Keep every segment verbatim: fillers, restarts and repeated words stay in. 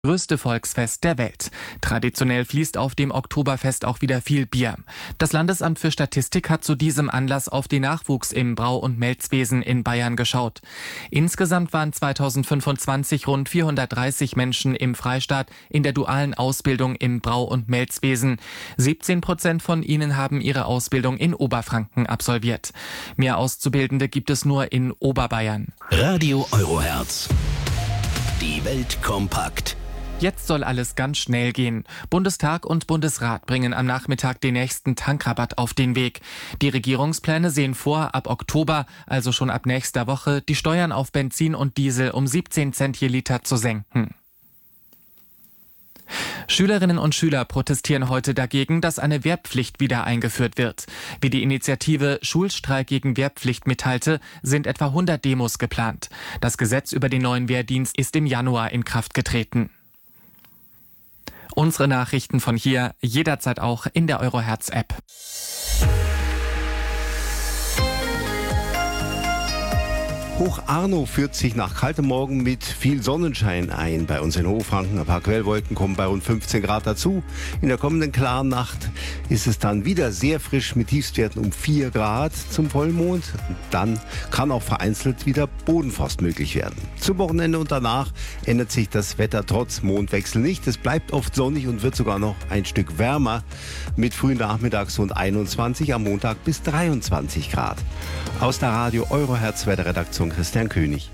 Größte Volksfest der Welt. Traditionell fließt auf dem Oktoberfest auch wieder viel Bier. Das Landesamt für Statistik hat zu diesem Anlass auf den Nachwuchs im Brau- und Melzwesen in Bayern geschaut. Insgesamt waren zweitausendfünfundzwanzig rund vierhundertdreißig Menschen im Freistaat in der dualen Ausbildung im Brau- und Melzwesen. siebzehn Prozent von ihnen haben ihre Ausbildung in Oberfranken absolviert. Mehr Auszubildende gibt es nur in Oberbayern. Radio Euroherz. Die Welt kompakt. Jetzt soll alles ganz schnell gehen. Bundestag und Bundesrat bringen am Nachmittag den nächsten Tankrabatt auf den Weg. Die Regierungspläne sehen vor, ab Oktober, also schon ab nächster Woche, die Steuern auf Benzin und Diesel um siebzehn Cent je Liter zu senken. Schülerinnen und Schüler protestieren heute dagegen, dass eine Wehrpflicht wieder eingeführt wird. Wie die Initiative Schulstreik gegen Wehrpflicht mitteilte, sind etwa hundert Demos geplant. Das Gesetz über den neuen Wehrdienst ist im Januar in Kraft getreten. Unsere Nachrichten von hier jederzeit auch in der Euroherz-App. Hoch Arno führt sich nach kaltem Morgen mit viel Sonnenschein ein. Bei uns in Hochfranken ein paar Quellwolken kommen bei rund fünfzehn Grad dazu. In der kommenden klaren Nacht ist es dann wieder sehr frisch mit Tiefstwerten um vier Grad zum Vollmond. Dann kann auch vereinzelt wieder Bodenfrost möglich werden. Zum Wochenende und danach ändert sich das Wetter trotz Mondwechsel nicht. Es bleibt oft sonnig und wird sogar noch ein Stück wärmer mit frühen Nachmittags rund einundzwanzig, am Montag bis dreiundzwanzig Grad. Aus der Radio Euroherz Wetterredaktion Christian König.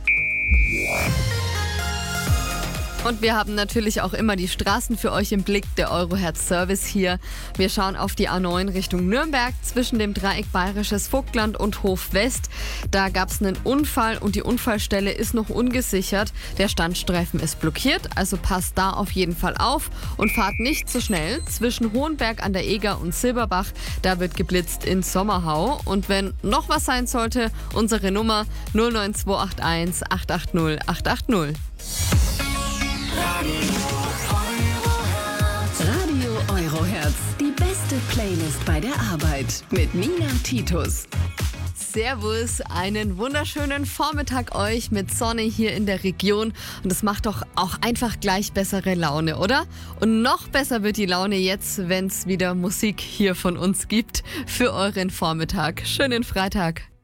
Und wir haben natürlich auch immer die Straßen für euch im Blick, der Euroherz Service hier. Wir schauen auf die A neun Richtung Nürnberg zwischen dem Dreieck Bayerisches Vogtland und Hof West. Da gab es einen Unfall und die Unfallstelle ist noch ungesichert. Der Standstreifen ist blockiert, also passt da auf jeden Fall auf und fahrt nicht zu schnell. Zwischen Hohenberg an der Eger und Silberbach, da wird geblitzt in Sommerhau. Und wenn noch was sein sollte, unsere Nummer null neun zwei acht eins acht acht null acht acht null. Radio Euroherz, die beste Playlist bei der Arbeit mit Nina Titus. Servus, einen wunderschönen Vormittag euch mit Sonne hier in der Region und es macht doch auch einfach gleich bessere Laune, oder? Und noch besser wird die Laune jetzt, wenn es wieder Musik hier von uns gibt für euren Vormittag. Schönen Freitag.